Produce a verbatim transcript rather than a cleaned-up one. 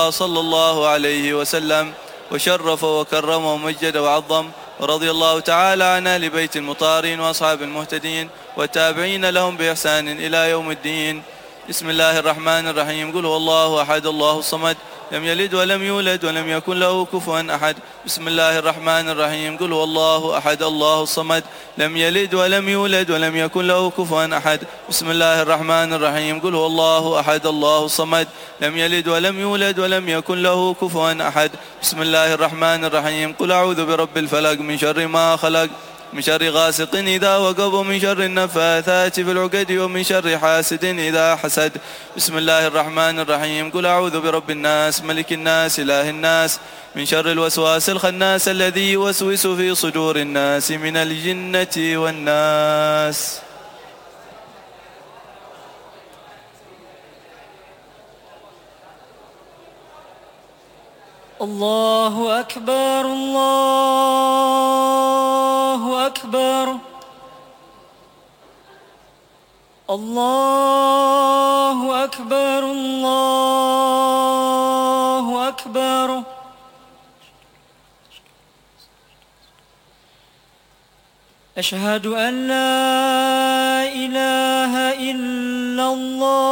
صلى الله عليه وسلم وشرف وكرم ومجد وعظم، ورضي الله تعالى عن أهل بيت المطهرين وأصحاب المهتدين والتابعين لهم بإحسان إلى يوم الدين. بسم الله الرحمن الرحيم. قل هو الله أحد الله الصمد لم يلد ولم يولد ولم يكن له كفوا أحد. بسم الله الرحمن الرحيم. قل هو الله أحد الله الصمد لم يلد ولم يولد ولم يكن له كفوا أحد. بسم الله الرحمن الرحيم. قل هو الله أحد الله الصمد لم يلد ولم يولد ولم يكن له كفوا أحد. بسم الله الرحمن الرحيم. قل أعوذ برب الفلق من شر ما خلق، من شر غاسق إذا وقب، من شر النفاثات في العقد، ومن شر حاسد إذا حسد. بسم الله الرحمن الرحيم. قل أعوذ برب الناس ملك الناس إله الناس من شر الوسواس الخناس الذي يوسوس في صدور الناس من الجنة والناس. الله أكبر الله أكبر الله أكبر الله أكبر. أشهد أن لا إله إلا الله